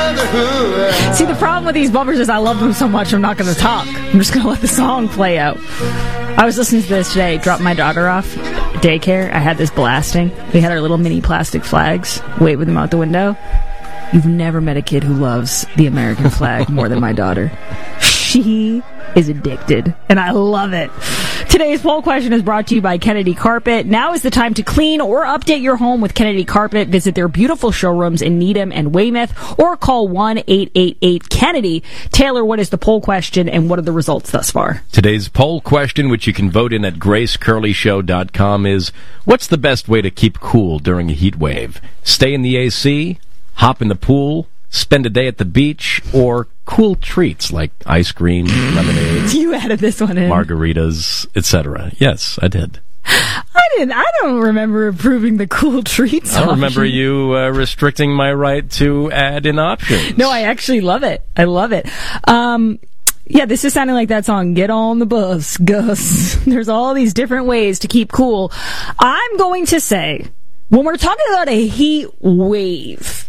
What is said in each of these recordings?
See, the problem with these bumpers is I love them so much I'm not going to talk. I'm just going to let the song play out. I was listening to this today, dropped my daughter off daycare. I had this blasting. We had our little mini plastic flags, waving them out the window. You've never met a kid who loves the American flag more than my daughter. She is addicted, and I love it. Today's poll question is brought to you by Kennedy Carpet. Now is the time to clean or update your home with Kennedy Carpet. Visit their beautiful showrooms in Needham and Weymouth, or call 1-888-KENNEDY. Taylor, what is the poll question, and what are the results thus far? Today's poll question, which you can vote in at gracecurleyshow.com, is, what's the best way to keep cool during a heat wave? Stay in the AC, hop in the pool, spend a day at the beach, or cool treats like ice cream, lemonade, you added this one in, margaritas, etc. Yes, I did. I don't remember approving the cool treats. I don't remember you restricting my right to add in options. No, I actually love it. I love it. Yeah, this is sounding like that song, Get on the Bus, Gus. There's all these different ways to keep cool. I'm going to say, when we're talking about a heat wave,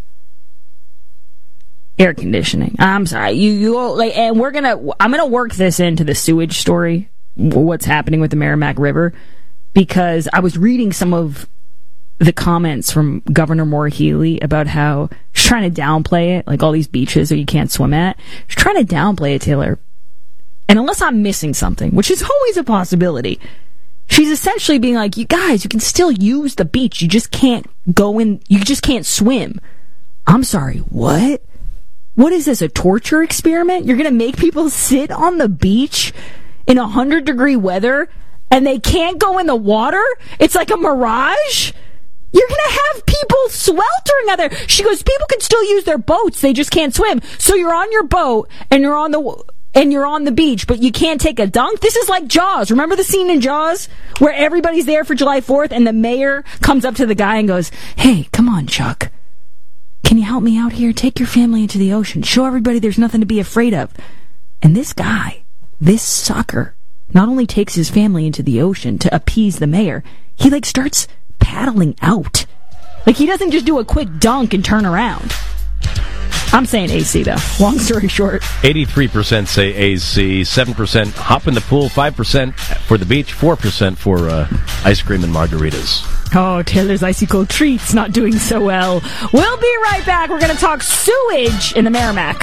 air conditioning. I'm sorry. And I'm gonna work this into the sewage story, what's happening with the Merrimack River, because I was reading some of the comments from Governor Maura Healey about how she's trying to downplay it, like all these beaches that you can't swim at. She's trying to downplay it, Taylor. And unless I'm missing something, which is always a possibility, she's essentially being like, you guys, you can still use the beach. You just can't go in, you just can't swim. I'm sorry, what? What is this, a torture experiment? You're going to make people sit on the beach in 100-degree weather and they can't go in the water? It's like a mirage? You're going to have people sweltering out there. She goes, people can still use their boats. They just can't swim. So you're on your boat and you're on the beach, but you can't take a dunk? This is like Jaws. Remember the scene in Jaws where everybody's there for July 4th and the mayor comes up to the guy and goes, hey, come on, Chuck. Can you help me out here? Take your family into the ocean. Show everybody there's nothing to be afraid of. And this guy, this sucker, not only takes his family into the ocean to appease the mayor, he starts paddling out. He doesn't just do a quick dunk and turn around. I'm saying AC, though. Long story short. 83% say AC, 7% hop in the pool, 5% for the beach, 4% for ice cream and margaritas. Oh, Taylor's icy cold treats not doing so well. We'll be right back. We're going to talk sewage in the Merrimack.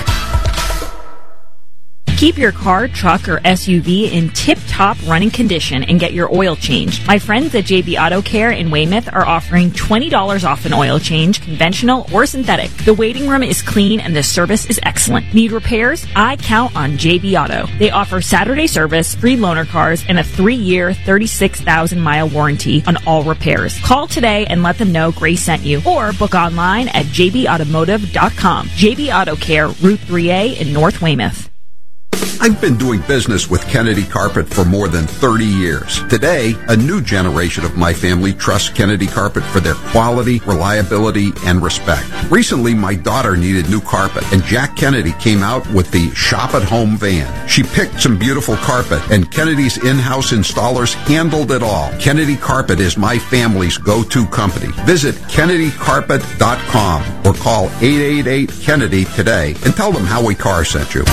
Keep your car, truck, or SUV in tip-top running condition and get your oil changed. My friends at JB Auto Care in Weymouth are offering $20 off an oil change, conventional or synthetic. The waiting room is clean and the service is excellent. Need repairs? I count on JB Auto. They offer Saturday service, free loaner cars, and a 3-year, 36,000-mile warranty on all repairs. Call today and let them know Grace sent you, or book online at jbautomotive.com. JB Auto Care, Route 3A in North Weymouth. I've been doing business with Kennedy Carpet for more than 30 years. Today, a new generation of my family trusts Kennedy Carpet for their quality, reliability, and respect. Recently, my daughter needed new carpet, and Jack Kennedy came out with the Shop at Home van. She picked some beautiful carpet, and Kennedy's in-house installers handled it all. Kennedy Carpet is my family's go-to company. Visit KennedyCarpet.com or call 888-KENNEDY today and tell them Howie Carr sent you.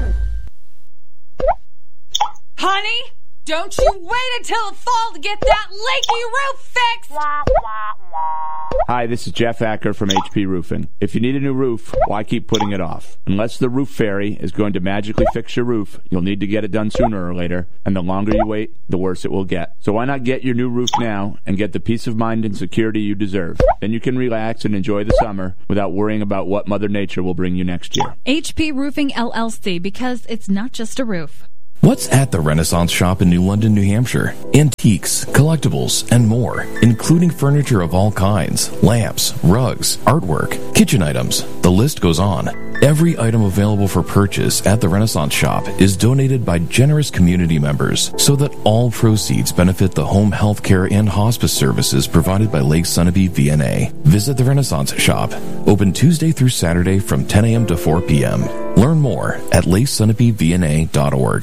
Honey, don't you wait until the fall to get that leaky roof fixed! Hi, this is Jeff Acker from HP Roofing. If you need a new roof, why keep putting it off? Unless the roof fairy is going to magically fix your roof, you'll need to get it done sooner or later, and the longer you wait, the worse it will get. So why not get your new roof now and get the peace of mind and security you deserve? Then you can relax and enjoy the summer without worrying about what Mother Nature will bring you next year. HP Roofing LLC, because it's not just a roof. What's at the Renaissance Shop in New London, New Hampshire? Antiques, collectibles, and more, including furniture of all kinds, lamps, rugs, artwork, kitchen items. The list goes on. Every item available for purchase at the Renaissance Shop is donated by generous community members so that all proceeds benefit the home health care and hospice services provided by Lake Sunapee VNA. Visit the Renaissance Shop, open Tuesday through Saturday from 10 a.m. to 4 p.m. Learn more at lakesunapeevna.org.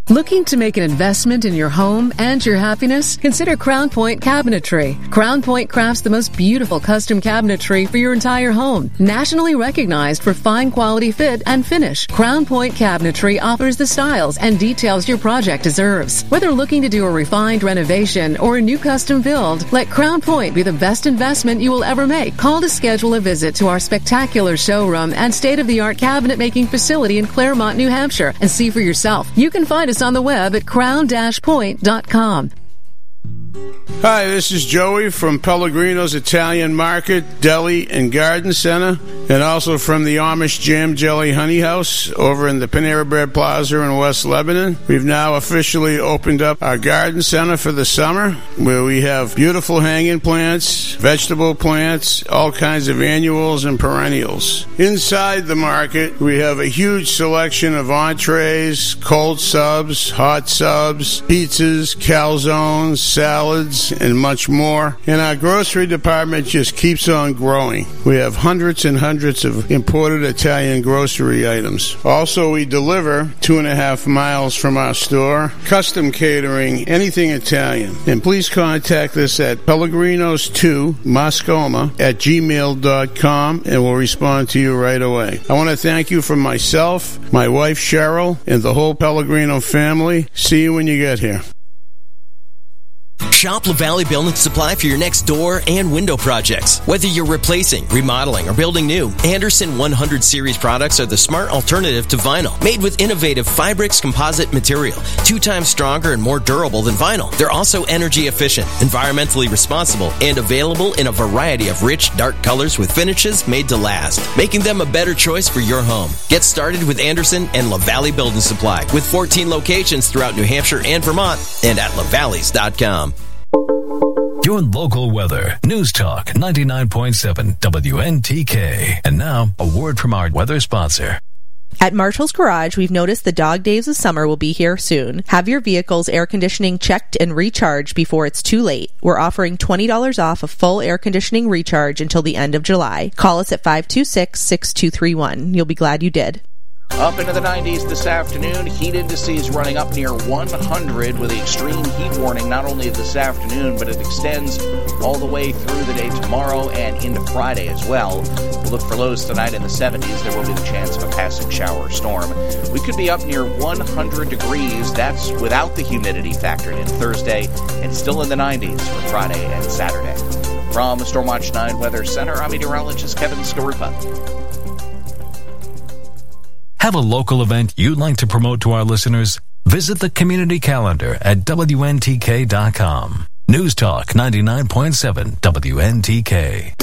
Looking to make an investment in your home and your happiness? Consider Crown Point Cabinetry. Crown Point crafts the most beautiful custom cabinetry for your entire home. Nationally recognized for fine quality fit and finish, Crown Point Cabinetry offers the styles and details your project deserves. Whether looking to do a refined renovation or a new custom build, let Crown Point be the best investment you will ever make. Call to schedule a visit to our spectacular showroom and state-of-the-art cabinet making facility in Claremont, New Hampshire, and see for yourself. You can find us on the web at crown-point.com. Hi, this is Joey from Pellegrino's Italian Market, Deli, and Garden Center, and also from the Amish Jam Jelly Honey House over in the Panera Bread Plaza in West Lebanon. We've now officially opened up our garden center for the summer, where we have beautiful hanging plants, vegetable plants, all kinds of annuals and perennials. Inside the market, we have a huge selection of entrees, cold subs, hot subs, pizzas, calzones, salads, and much more. And our grocery department just keeps on growing. We have hundreds and hundreds of imported Italian grocery items. Also, we deliver 2.5 miles from our store. Custom catering, anything Italian. And please contact us at pellegrino's2moscoma@gmail.com and we'll respond to you right away. I want to thank you from myself, my wife Cheryl, and the whole Pellegrino family. See you when you get here. Shop LaValle Building Supply for your next door and window projects. Whether you're replacing, remodeling, or building new, Anderson 100 Series products are the smart alternative to vinyl. Made with innovative Fibrix composite material, 2 times stronger and more durable than vinyl. They're also energy efficient, environmentally responsible, and available in a variety of rich, dark colors with finishes made to last, making them a better choice for your home. Get started with Anderson and LaValle Building Supply with 14 locations throughout New Hampshire and Vermont and at lavalleys.com. Your local weather. News Talk 99.7 WNTK. And now, a word from our weather sponsor. At Marshall's Garage, we've noticed the dog days of summer will be here soon. Have your vehicle's air conditioning checked and recharged before it's too late. We're offering $20 off a full air conditioning recharge until the end of July. Call us at 526-6231. You'll be glad you did. Up into the 90s this afternoon. Heat indices running up near 100 with the extreme heat warning not only this afternoon, but it extends all the way through the day tomorrow and into Friday as well. We'll look for lows tonight in the 70s. There will be the chance of a passing shower or storm. We could be up near 100 degrees. That's without the humidity factored in Thursday, and still in the 90s for Friday and Saturday. From the Stormwatch 9 Weather Center, I'm meteorologist Kevin Skarupa. Have a local event you'd like to promote to our listeners? Visit the community calendar at WNTK.com. News Talk 99.7 WNTK.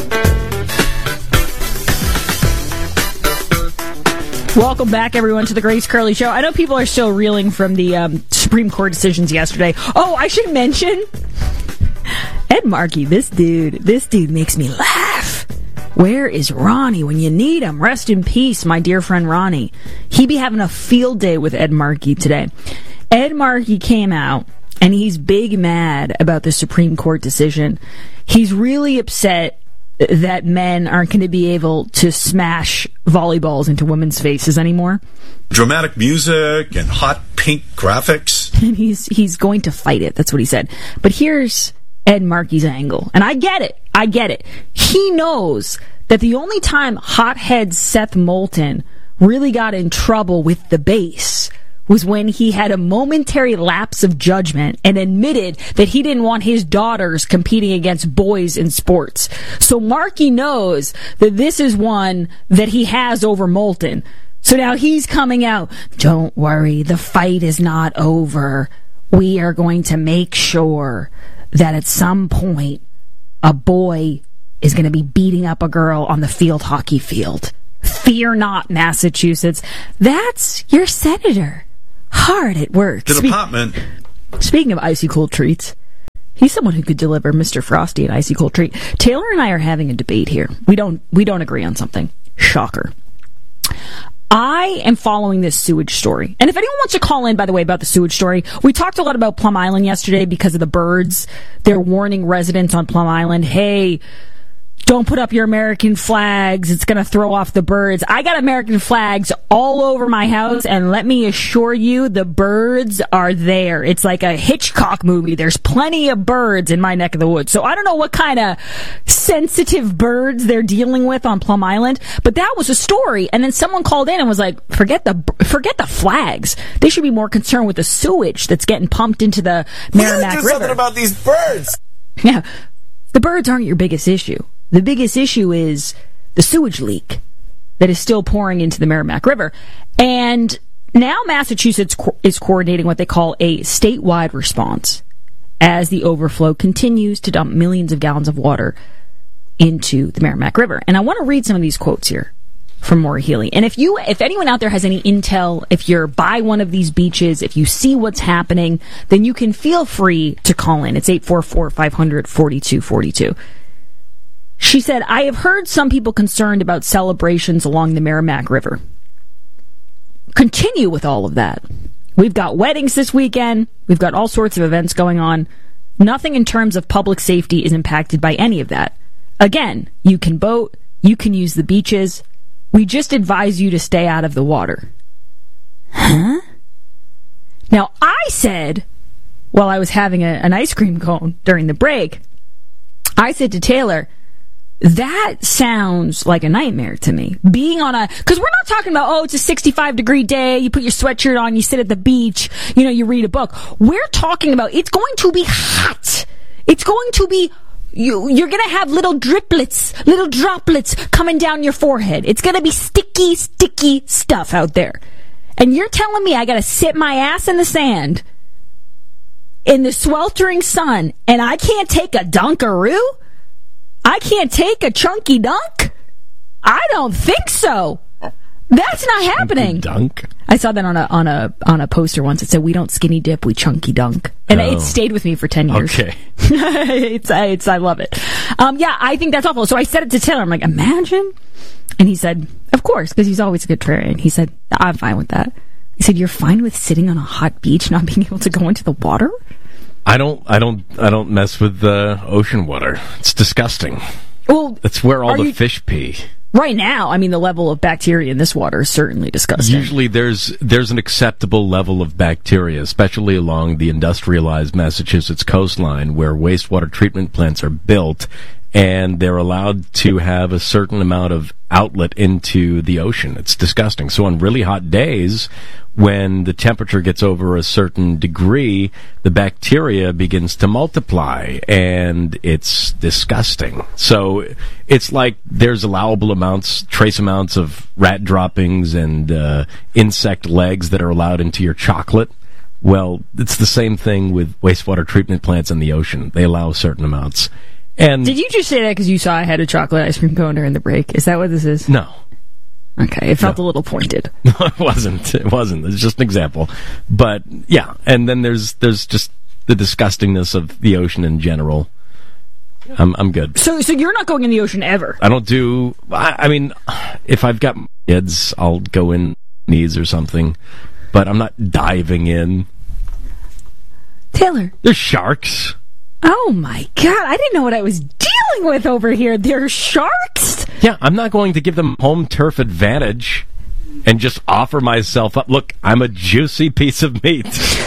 Welcome back, everyone, to the Grace Curley Show. I know people are still reeling from the Supreme Court decisions yesterday. Oh, I should mention Ed Markey. This dude makes me laugh. Where is Ronnie when you need him? Rest in peace, my dear friend Ronnie. He be having a field day with Ed Markey today. Ed Markey came out, and he's big mad about the Supreme Court decision. He's really upset that men aren't going to be able to smash volleyballs into women's faces anymore. Dramatic music and hot pink graphics. And he's going to fight it. That's what he said. But here's Ed Markey's angle. And I get it. He knows that the only time hothead Seth Moulton really got in trouble with the base was when he had a momentary lapse of judgment and admitted that he didn't want his daughters competing against boys in sports. So Markey knows that this is one that he has over Moulton. So now he's coming out. Don't worry, the fight is not over. We are going to make sure that at some point a boy is going to be beating up a girl on the field hockey field. Fear not, Massachusetts. That's your senator. Hard at work. The department. Speaking of icy cold treats, he's someone who could deliver Mr. Frosty an icy cold treat. Taylor and I are having a debate here. We don't agree on something. Shocker. I am following this sewage story. And if anyone wants to call in, by the way, about the sewage story, we talked a lot about Plum Island yesterday because of the birds. They're warning residents on Plum Island, hey, don't put up your American flags. It's going to throw off the birds. I got American flags all over my house, and let me assure you, the birds are there. It's like a Hitchcock movie. There's plenty of birds in my neck of the woods. So I don't know what kind of sensitive birds they're dealing with on Plum Island, but that was a story. And then someone called in and was like, forget the flags. They should be more concerned with the sewage that's getting pumped into the Merrimack River. Do something about these birds. Yeah. The birds aren't your biggest issue. The biggest issue is the sewage leak that is still pouring into the Merrimack River. And now Massachusetts is coordinating what they call a statewide response as the overflow continues to dump millions of gallons of water into the Merrimack River. And I want to read some of these quotes here from Maura Healey. And if anyone out there has any intel, if you're by one of these beaches, if you see what's happening, then you can feel free to call in. It's 844-500-4242. She said, I have heard some people concerned about celebrations along the Merrimack River. Continue with all of that. We've got weddings this weekend. We've got all sorts of events going on. Nothing in terms of public safety is impacted by any of that. Again, you can boat. You can use the beaches. We just advise you to stay out of the water. Huh? Now, I said, while I was having an ice cream cone during the break, I said to Taylor, that sounds like a nightmare to me. Being on because we're not talking about, it's a 65-degree day, you put your sweatshirt on, you sit at the beach, you read a book. We're talking about, it's going to be hot. It's going to be, you're going to have little droplets coming down your forehead. It's going to be sticky stuff out there. And you're telling me I got to sit my ass in the sand in the sweltering sun and I can't take a Dunkaroo? I can't take a chunky dunk? I don't think so. That's not happening. Dunk? I saw that on a poster once. It said, "We don't skinny dip, we chunky dunk," and it stayed with me for 10 years. Okay, I love it. Yeah, I think that's awful. So I said it to Taylor. I'm like, imagine, and he said, "Of course," because he's always a contrarian. He said, "I'm fine with that." He said, "You're fine with sitting on a hot beach, not being able to go into the water?" I don't mess with ocean water. It's disgusting. Well, that's where all the fish pee. Right now, I mean, the level of bacteria in this water is certainly disgusting. Usually there's an acceptable level of bacteria, especially along the industrialized Massachusetts coastline where wastewater treatment plants are built and they're allowed to have a certain amount of outlet into the ocean. It's disgusting. So on really hot days, when the temperature gets over a certain degree, the bacteria begins to multiply, and it's disgusting. So it's like there's allowable amounts, trace amounts of rat droppings and insect legs that are allowed into your chocolate. Well, it's the same thing with wastewater treatment plants in the ocean. They allow certain amounts. And did you just say that because you saw I had a chocolate ice cream cone during the break? Is that what this is? No. Okay, it felt a little pointed. No, it wasn't. It's just an example. But yeah, and then there's just the disgustingness of the ocean in general. I'm good. So you're not going in the ocean ever? I don't do. I mean, if I've got kids, I'll go in knees or something. But I'm not diving in. Taylor, there's sharks. Oh my God, I didn't know what I was dealing with over here. There's sharks? Yeah, I'm not going to give them home turf advantage and just offer myself up. Look, I'm a juicy piece of meat.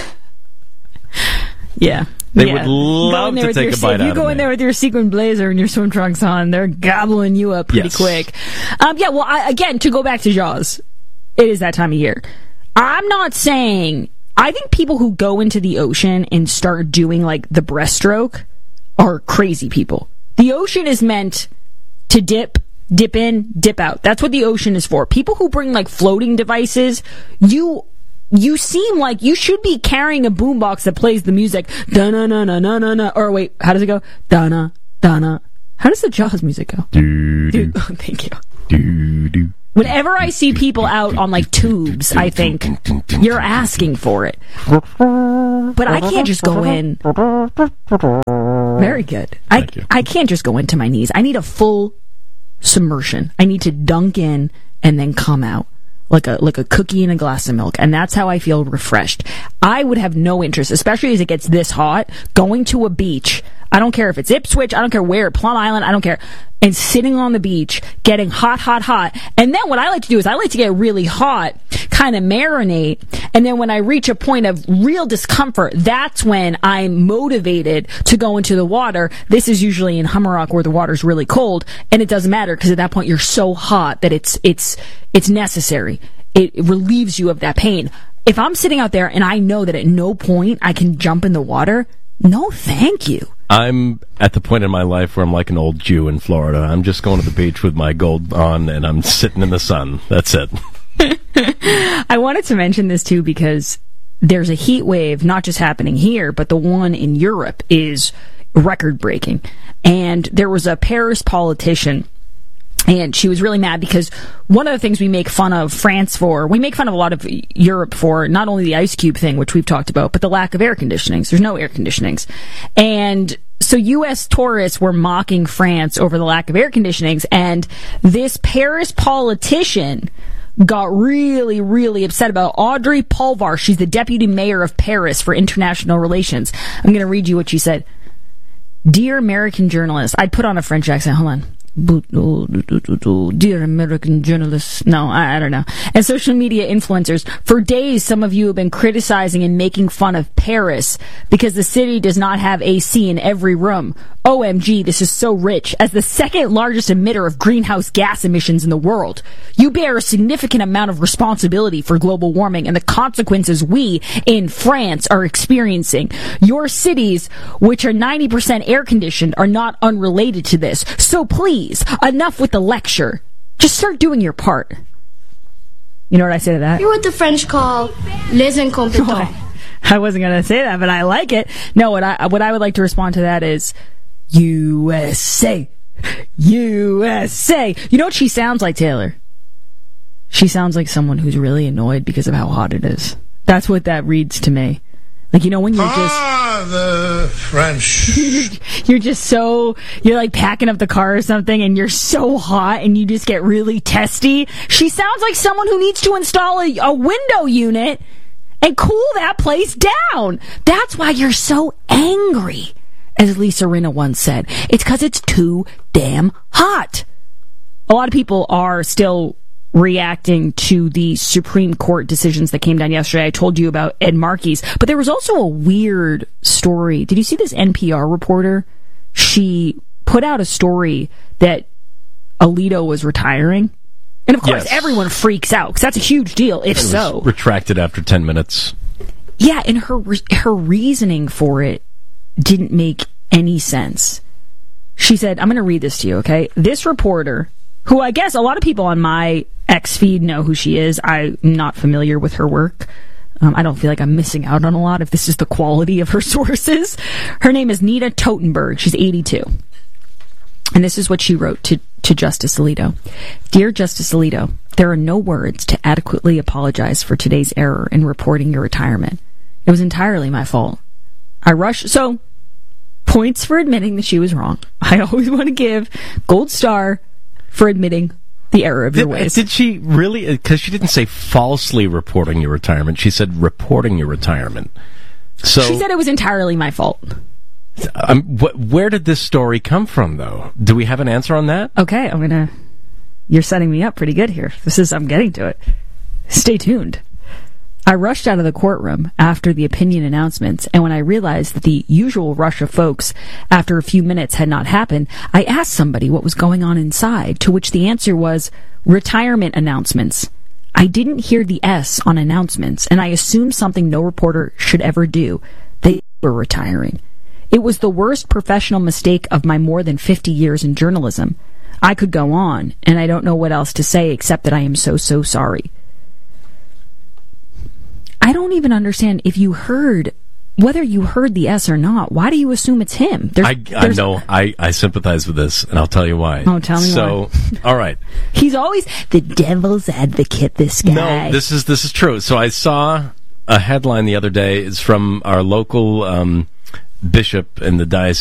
Yeah. They would love to take a bite out of me. You go in there with your sequin blazer and your swim trunks on, they're gobbling you up pretty quick. Yeah, well, again, to go back to Jaws, it is that time of year. I'm not saying... I think people who go into the ocean and start doing, like, the breaststroke are crazy people. The ocean is meant to dip in, dip out. That's what the ocean is for. People who bring, like, floating devices, you seem like you should be carrying a boombox that plays the music. Da-na-na-na-na-na-na. Or wait, how does it go? Da-na, da-na. How does the Jaws music go? Do-do. Oh, thank you. Do-do. Whenever I see people out on, like, tubes, I think, you're asking for it. But I can't just go in. Very good. I can't just go into my knees. I need a full submersion. I need to dunk in and then come out. like a cookie and a glass of milk, and that's how I feel refreshed. I would have no interest, especially as it gets this hot, going to a beach. I don't care if it's Ipswich, I don't care where, Plum Island, I don't care. And sitting on the beach, getting hot. And then what I like to do is I like to get really hot, kind of marinate, and then when I reach a point of real discomfort, that's when I'm motivated to go into the water. This is usually in Hummerock where the water's really cold, and it doesn't matter because at that point you're so hot that it's necessary. It relieves you of that pain. If I'm sitting out there and I know that at no point I can jump in the water, no thank you. I'm at the point in my life where I'm like an old Jew in Florida. I'm just going to the beach with my gold on and I'm sitting in the sun. That's it. I wanted to mention this too because there's a heat wave not just happening here, but the one in Europe is record breaking. And there was a Paris politician, and she was really mad because one of the things we make fun of France for, we make fun of a lot of Europe for, not only the ice cube thing, which we've talked about, but the lack of air conditionings. There's no air conditionings. And so U.S. tourists were mocking France over the lack of air conditionings, and this Paris politician got really, really upset about Audrey Pulvar. She's the deputy mayor of Paris for international relations. I'm going to read you what she said. Dear American journalists, I'd put on a French accent. Hold on. Dear American journalists, no, I don't know, and social media influencers, for days some of you have been criticizing and making fun of Paris because the city does not have AC in every room. OMG, this is so rich. As the second largest emitter of greenhouse gas emissions in the world, you bear a significant amount of responsibility for global warming and the consequences we in France are experiencing. Your cities, which are 90% air conditioned, are not unrelated to this. So please, enough with the lecture. Just start doing your part. You know what I say to that? You're what the French call les incompetents. I wasn't going to say that, but I like it. No, what I would like to respond to that is USA. USA. You know what she sounds like, Taylor? She sounds like someone who's really annoyed because of how hot it is. That's what that reads to me. Like, you know, when you're the French. You're just so, you're like packing up the car or something and you're so hot and you just get really testy. She sounds like someone who needs to install a window unit and cool that place down. That's why you're so angry, as Lisa Rinna once said. It's because it's too damn hot. A lot of people are still reacting to the Supreme Court decisions that came down yesterday. I told you about Ed Markey's, but there was also a weird story. Did you see this NPR reporter? She put out a story that Alito was retiring. And of course, everyone freaks out, because that's a huge deal, if so. Retracted after 10 minutes. Yeah, and her reasoning for it didn't make any sense. She said, I'm going to read this to you, okay? This reporter, who I guess a lot of people on my X feed know who she is. I'm not familiar with her work. I don't feel like I'm missing out on a lot if this is the quality of her sources. Her name is Nita Totenberg. She's 82. And this is what she wrote to Justice Alito. Dear Justice Alito, there are no words to adequately apologize for today's error in reporting your retirement. It was entirely my fault. So, points for admitting that she was wrong. I always want to give gold star for admitting the error of your ways. Did she really? Because she didn't say falsely reporting your retirement. She said reporting your retirement. So she said it was entirely my fault. Where did this story come from, though? Do we have an answer on that? Okay, you're setting me up pretty good here. I'm getting to it. Stay tuned. I rushed out of the courtroom after the opinion announcements, and when I realized that the usual rush of folks after a few minutes had not happened, I asked somebody what was going on inside, to which the answer was retirement announcements. I didn't hear the S on announcements, and I assumed something no reporter should ever do. They were retiring. It was the worst professional mistake of my more than 50 years in journalism. I could go on, and I don't know what else to say except that I am so sorry. I don't even understand whether you heard the S or not. Why do you assume it's him? I know. I sympathize with this, and I'll tell you why. Oh, tell me why. So, all right. He's always the devil's advocate, this guy. No, this is true. So I saw a headline the other day. It's from our local bishop in the Diocese